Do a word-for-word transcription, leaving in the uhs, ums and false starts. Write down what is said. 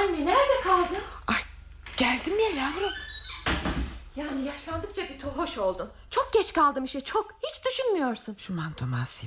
Anne nerede kaldın? Ay, geldim ya yavrum. Yani yaşlandıkça bir hoş oldun. Çok geç kaldım işe, çok. Hiç düşünmüyorsun. Şu mantomu asayım.